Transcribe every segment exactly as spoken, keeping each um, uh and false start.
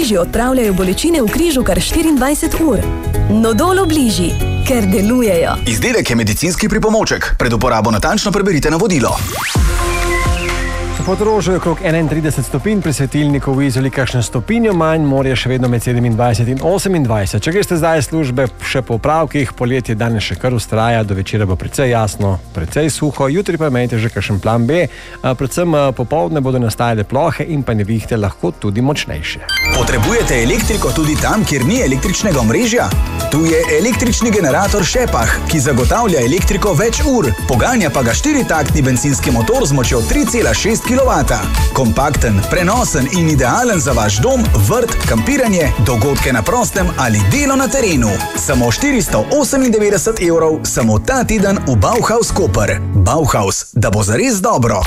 Obliži odpravljajo bolečine v križu kar štiriindvajset ur. Nodol Obliži, ker delujejo. Izdelek je medicinski pripomoček. Pred uporabo natančno preberite navodilo. Pod rožo je okrog enaintrideset stopinj, pri svetilniku v Izoli kakšno stopinjo manj, morje še vedno med sedemindvajset in osemindvajset. Če greste zdaj službe še po opravkih, poletje danes še kar ustraja, do večera bo precej jasno, precej suho, jutri pa imejte že kakšen plan B, predvsem popoldne bodo nastajale plohe in pa nevihte lahko tudi močnejše. Potrebujete elektriko tudi tam, kjer ni električnega omrežja? Tu je električni generator Šepah, ki zagotavlja elektriko več ur, poganja pa ga štiritaktni bencinski motor z močjo tri cela šest kilovata. Kompakten, prenosen in idealen za vaš dom, vrt, kampiranje, dogodke na prostem ali delo na terenu. Samo štiristo osemindevetdeset evrov, samo ta teden v Bauhaus Koper. Bauhaus, da bo zares dobro.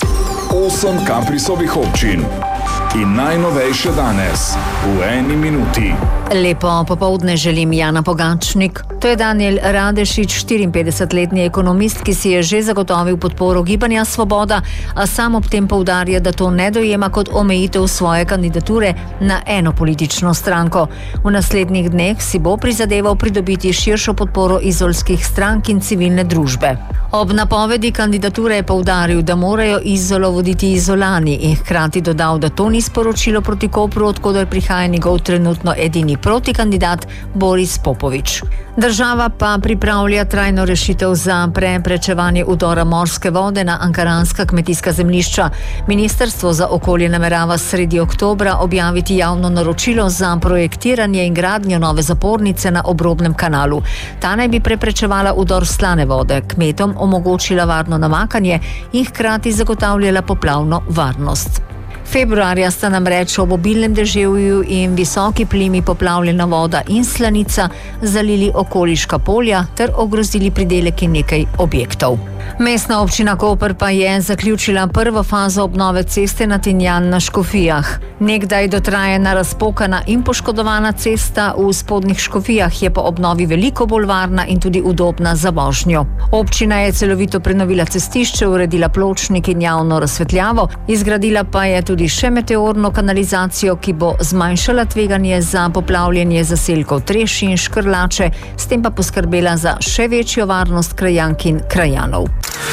Osem Caprisovih občin. In najnovejše danes, v eni minuti. Lepo popoldne želim, Jana Pogačnik. To je Danijel Radešič, štiriinpetdesetletni ekonomist, ki si je že zagotovil podporo Gibanja Svoboda, a sam ob tem poudarja, da to ne dojema kot omejitev svoje kandidature na eno politično stranko. V naslednjih dneh si bo prizadeval pridobiti širšo podporo izolskih strank in civilne družbe. Ob napovedi kandidature je poudaril, da morajo Izolo voditi Izolani in hkrati dodal, da to ni sporočilo proti Kopru, odkoder prihaja njegov trenutno edini protikandidat Boris Popovič. Država pa pripravlja trajno rešitev za preprečevanje vdora morske vode na ankaranska kmetijska zemljišča. Ministrstvo za okolje namerava sredi oktobra objaviti javno naročilo za projektiranje in gradnjo nove zapornice na obrobnem kanalu. Ta naj bi preprečevala vdor slane vode, kmetom omogočila varno namakanje in hkrati zagotavljala poplavno varnost. Februarja sta namreč ob obilnem deževju in visoki plimi poplavljena voda in slanica zalili okoliška polja ter ogrozili pridelek in nekaj objektov. Mestna občina Koper pa je zaključila prvo fazo obnove ceste na Tinjan na Škofijah. Nekdaj dotrajana, razpokana in poškodovana cesta v spodnjih Škofijah je po obnovi veliko bolj varna in tudi udobna za vožnjo. Občina je celovito prenovila cestišče, uredila pločnik in javno razsvetljavo, izgradila pa je tudi še meteorno kanalizacijo, ki bo zmanjšala tveganje za poplavljanje zaselkov Treši in Škrlače, s tem pa poskrbela za še večjo varnost krajank in krajanov.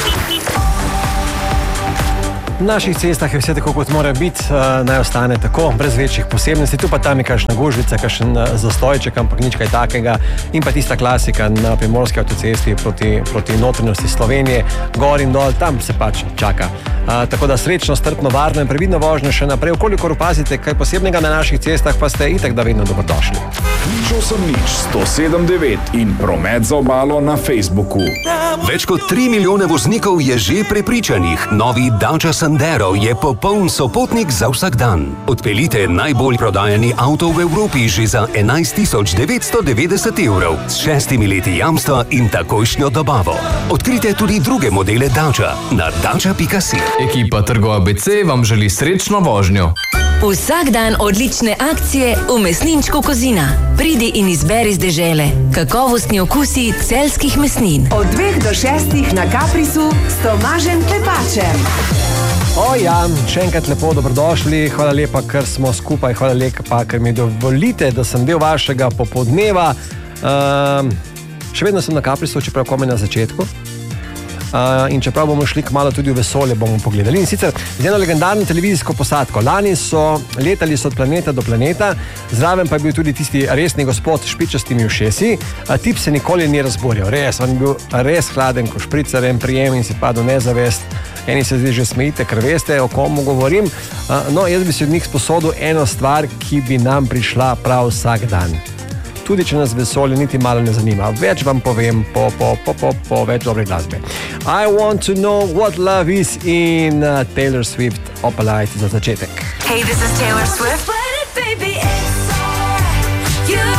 Na naših cestah je vse tako, kot mora biti, naj ostane tako, brez večjih posebnosti. Tu pa tam je kakšna gužvica, kakšen zastojček, ampak nič kaj takega. In pa tista klasika na primorski avtocesti proti, proti notranjosti Slovenije, gor in dol, tam se pač čaka. A, tako da srečno, strpno, varno in previdno vožnjo še naprej. Kolikor opazite kaj posebnega na naših cestah, pa ste itak da vedno dobrodošli. nič osem nič sto sedem devet in promet za obalo na Facebooku. Več kot tri milijone voznikov je že prepričanih. Novi Dacia Sandero je popoln sopotnik za vsak dan. Odpeljite najbolj prodajani avto v Evropi že za enajst tisoč devetsto devetdeset evrov s šestimi leti jamstva in takojšnjo dobavo. Odkrite tudi druge modele Dacia na dacia pika si. Ekipa Trgo A B C vam želi srečno vožnjo. Vsak dan odlične akcije v mesninčku Kozina. Pridi in izberi z dežele. Kakovostni okusi celjskih mesnin. Od dveh do šestih na Caprisu s Tomažem Klepačem. O ja, še enkrat lepo dobrodošli, hvala lepa, ker smo skupaj, hvala lepa, ker mi dovolite, da sem del vašega popodneva. Uh, še vedno sem na Caprisu, čeprav komaj na začetku. Uh, in čeprav bomo šli kmalo tudi v vesolje, bomo pogledali. In sicer z eno legendarno televizijsko posadko. Lani so letali so od planeta do planeta, zraven pa je bil tudi tisti resni gospod s špičastimi ušesi. Uh, tip se nikoli ni razburjal, res, on je bil res hladen, ko špricar en prijem in si padel nezavest. Eni se zdaj že smejite, ker veste, o komu govorim. Uh, no, jaz bi si od njih sposodil eno stvar, ki bi nam prišla prav vsak dan. Tudi če nas vesolje niti malo ne zanima. Več vam povem po, po, po, po, po več dobre glasbe. I want to know what love is in uh, Taylor Swift. Opalite za začetek. Hey, this is Taylor Swift.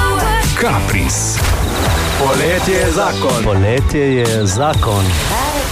Capris. Poletje je zakon. Poletje je zakon.